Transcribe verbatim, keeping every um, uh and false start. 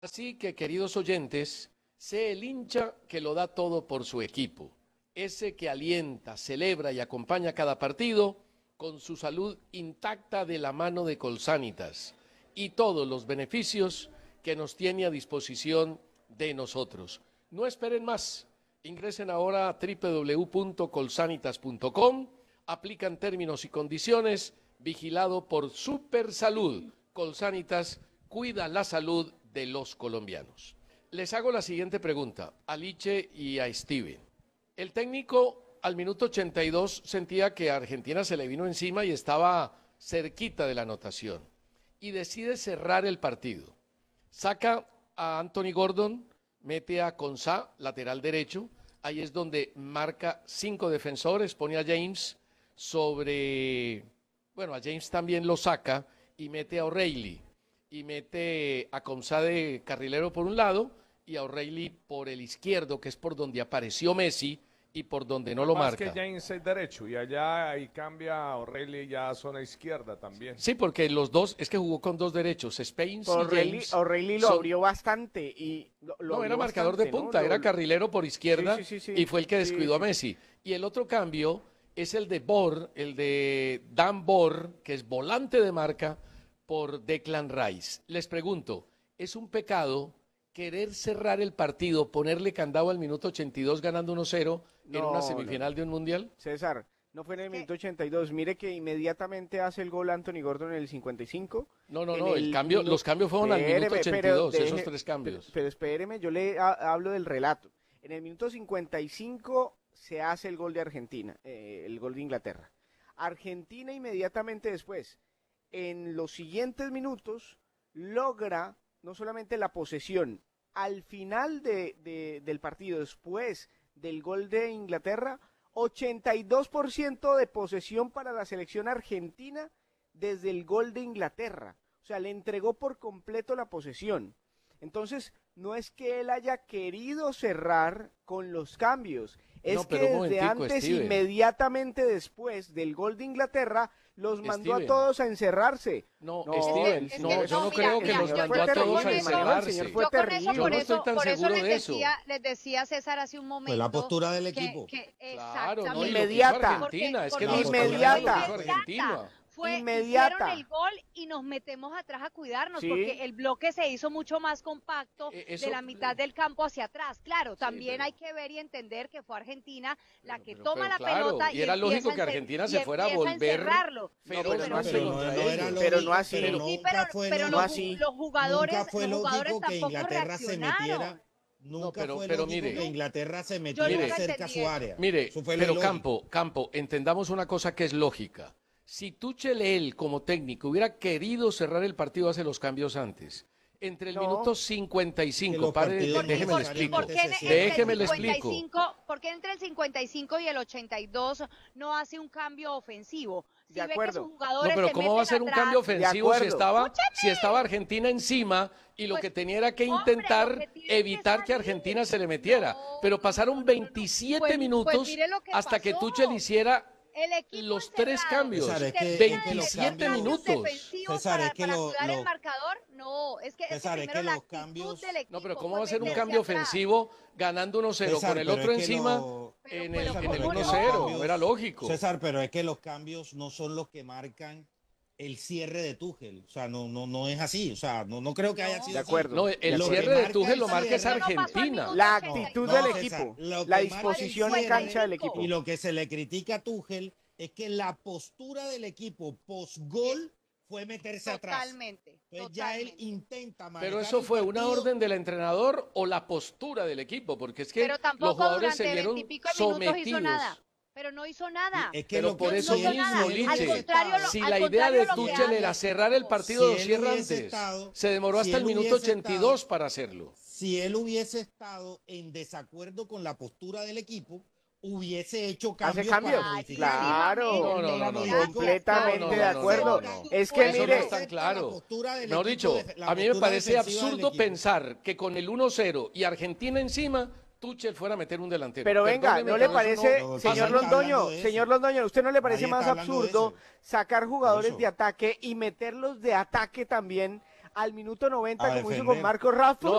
Así que, queridos oyentes, sé el hincha que lo da todo por su equipo, ese que alienta, celebra y acompaña cada partido con su salud intacta de la mano de Colsanitas y todos los beneficios que nos tiene a disposición de nosotros. No esperen más, ingresen ahora a doble u doble u doble u punto colsanitas punto com, aplican términos y condiciones, vigilado por Supersalud. Colsanitas cuida la salud de los colombianos. Les hago la siguiente pregunta a Liche y a Steven. El técnico al minuto ochenta y dos sentía que a Argentina se le vino encima y estaba cerquita de la anotación y decide cerrar el partido. Saca a Anthony Gordon, mete a Konsa, lateral derecho, ahí es donde marca cinco defensores, pone a James sobre, bueno, a James también lo saca y mete a O'Reilly y mete a Konsa de carrilero por un lado y a O'Reilly por el izquierdo, que es por donde apareció Messi y por donde no lo Más marca. que James es derecho y allá ahí cambia O'Reilly ya a zona izquierda también. Sí, porque los dos, es que jugó con dos derechos, Spain y James. O'Reilly lo son... abrió bastante y lo, lo No, era marcador bastante, de punta, ¿no? era Lo... carrilero por izquierda sí, sí, sí, sí. y fue el que descuidó sí, a Messi. Y el otro cambio es el de Bor, el de Dan Bor, que es volante de marca, por Declan Rice. Les pregunto, ¿es un pecado querer cerrar el partido, ponerle candado al minuto ochenta y dos ganando uno cero no, en una semifinal no. de un mundial? César, no fue en el minuto ochenta y dos. Mire que inmediatamente hace el gol Anthony Gordon en el cincuenta y cinco. No, no, no, el el cambio, minuto... los cambios fueron espéreme, al minuto ochenta y dos, deje, esos tres cambios. Pero, pero espéreme, yo le ha, hablo del relato. En el minuto cincuenta y cinco se hace el gol de Argentina, eh, el gol de Inglaterra. Argentina inmediatamente después, en los siguientes minutos, logra no solamente la posesión, al final de, de, del partido, después del gol de Inglaterra, ochenta y dos por ciento de posesión para la selección argentina desde el gol de Inglaterra. O sea, le entregó por completo la posesión. Entonces, no es que él haya querido cerrar con los cambios, es no, que desde antes, Steven. inmediatamente después del gol de Inglaterra, los mandó Steven. a todos a encerrarse. No, no Steven, es que, no, es que, yo no, no creo mira, que los mira, mandó a todos a encerrarse. Señor, fue yo con eso, yo por no eso, estoy tan por eso seguro les de eso. decía, les decía César hace un momento. Pues la postura del que, equipo. Que, claro, no, inmediata. Argentina, es que porque, no inmediata. Argentina. Fue, inmediata. hicieron el gol y nos metemos atrás a cuidarnos, ¿Sí? porque el bloque se hizo mucho más compacto eh, eso, de la mitad del campo hacia atrás. Claro, también sí, pero... hay que ver y entender que fue Argentina la que pero, toma pero, la claro, pelota y, y era empieza lógico que a Argentina y se fuera a volver encerrarlo. feroz, no, pero no, pero, no, contra no, era ellos. pero no así. Pero, sí, nunca pero, fue pero lógico, los, así. los jugadores, nunca fue los jugadores lógico que tampoco Inglaterra se metiera. Nunca no, pero, fue pero lógico mire, que Inglaterra se Yo metiera nunca cerca a su área. Mire, Eso fue pero lo Campo, Campo, entendamos una cosa que es lógica. Si Tuchel, él como técnico hubiera querido cerrar el partido, hace los cambios antes. Entre el no. minuto cincuenta y cinco, Pare, déjeme le explico. ¿Por qué Déjeme le explico. ¿Por qué entre el cincuenta y cinco y el ochenta y dos no hace un cambio ofensivo? Si de ve acuerdo. que sus jugadores No, pero se ¿cómo va a ser un atrás, cambio ofensivo si estaba, Escúchame. si estaba Argentina encima y lo pues, que tenía era que hombre, intentar que tiene evitar que, que Argentina se le metiera? No, pero pasaron no, no, veintisiete pues, minutos pues hasta pasó. que Tuchel hiciera el equipo los encerrado. tres cambios. César, es que, veintisiete es que minutos. César, para, es que para lo, cuidar lo, el marcador, no, es que, César, es que, es que la los cambios... del equipo No, pero ¿cómo fue va a ser un meterse cambio atrás. ofensivo ganando uno cero César, con el pero otro es que encima lo- en Pero, el, pero, en el ¿cómo uno no? cero? No era lógico. César, pero es que los cambios no son los que marcan el cierre de Tuchel. O sea, no, no, no es así. O sea, no, no creo que haya No. sido De así. acuerdo. No, el Lo que cierre de marca Tuchel el lo marca es cierre- No pasó al Argentina. minuto La ochenta y actitud No, del César, equipo, lo que la marca disposición el en cierre cancha del equipo. Y lo que se le critica a Tuchel es que la postura del equipo post-gol fue meterse atrás. Totalmente, Entonces ya él totalmente. intenta manejar Pero eso el fue una partido. orden del entrenador o la postura del equipo, porque es que Pero los tampoco jugadores durante se vieron veintipico de minutos hizo sometidos. nada. Pero no hizo nada. Es que Pero lo que- por eso si él- mismo, si él Liche, hubiese al contrario, estado- lo- si al la idea contrario, de lo que Tuchel hace- era cerrar el partido, Si lo él cierra hubiese antes. estado- Se demoró si hasta el él minuto hubiese ochenta y dos para hacerlo. Si él hubiese estado en desacuerdo con la postura del equipo, hubiese hecho ¿Hace cambios. cambios? para modificar. Claro. No, no, no, no, no. Completamente No, no, no, de no, acuerdo. no, no, no. Es que Eso no mire, es tan claro. La postura del Mejor equipo dicho, de- la a mí me postura parece defensiva del absurdo equipo. pensar que con el uno cero y Argentina encima, Tuchel fuera a meter un delantero. pero venga, Perdóneme, ¿no le pero eso parece, no no, señor nadie está Londoño, hablando de eso. señor Londoño, ¿usted no le parece Nadie más está hablando de absurdo eso. sacar jugadores eso. de ataque y meterlos de ataque también al minuto noventa, A como hizo con defender. Marco Rashford. No,